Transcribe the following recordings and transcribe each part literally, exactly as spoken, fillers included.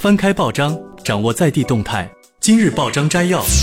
翻开报章，掌握在地动态。今日报章摘要。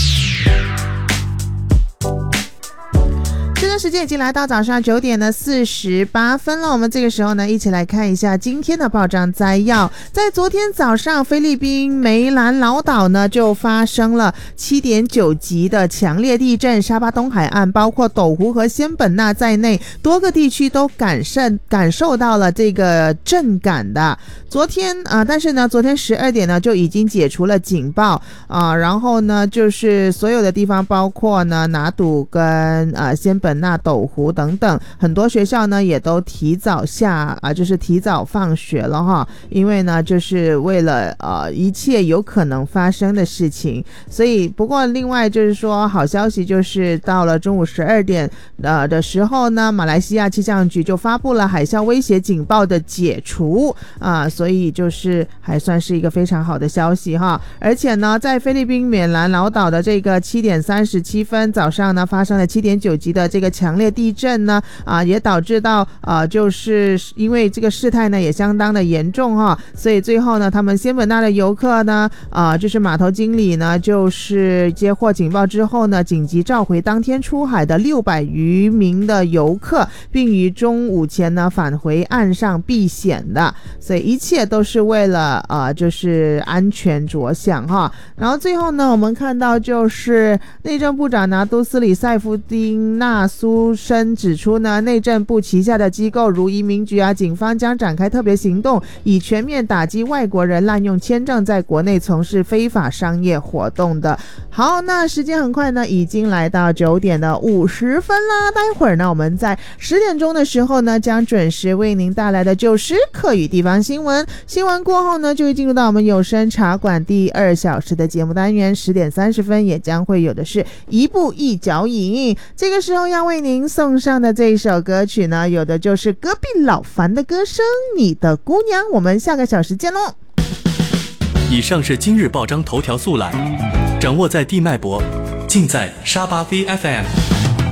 这个时间已经来到早上九点的四十八分了，我们这个时候呢，一起来看一下今天的报章摘要。在昨天早上，菲律宾梅兰老岛呢就发生了 七点九 级的强烈地震，沙巴东海岸包括斗湖和仙本那在内多个地区都感受感受到了这个震感的。昨天啊、呃，但是呢，昨天十二点呢就已经解除了警报啊、呃，然后呢，就是所有的地方，包括呢拿督跟呃仙本那、斗湖等等，很多学校呢也都提早下啊、呃，就是提早放学了哈，因为呢，就是为了呃一切有可能发生的事情，所以不过另外就是说，好消息就是到了中午十二点呃的时候呢，马来西亚气象局就发布了海啸威胁警报的解除啊、呃，所以就是还算是一个非常好的消息哈。而且呢，在菲律宾美兰老岛的这个七点三十七分早上呢，发生了 七点九 级的这个强烈地震呢，啊，也导致到呃，就是因为这个事态呢也相当的严重哈，所以最后呢，他们仙本那的游客呢，啊、呃，就是码头经理呢，就是接获警报之后呢，紧急召回当天出海的六百余名的游客，并于中午前呢返回岸上避险的，所以一切都是为了呃，就是安全着想哈。然后最后呢，我们看到就是内政部长拿督斯里塞夫丁纳苏申指出呢，内政部旗下的机构如移民局啊、警方将展开特别行动，以全面打击外国人滥用签证在国内从事非法商业活动的。好，那时间很快呢，已经来到九点的五十分啦。待会儿呢，我们在十点钟的时候呢，将准时为您带来的就是客语地方新闻。新闻过后呢，就会进入到我们有声茶馆第二小时的节目单元。十点三十分也将会有的是一步一脚印。这个时候要为您送上的这一首歌曲呢，有的就是隔壁老樊的歌声《你的姑娘》。我们下个小时见喽。 以上是今日报章头条速览，掌握在地脉搏，尽在沙巴 V F M。